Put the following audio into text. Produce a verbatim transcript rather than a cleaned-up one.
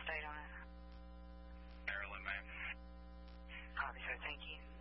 state on it? Maryland, ma'am. Copy, sir. Thank you.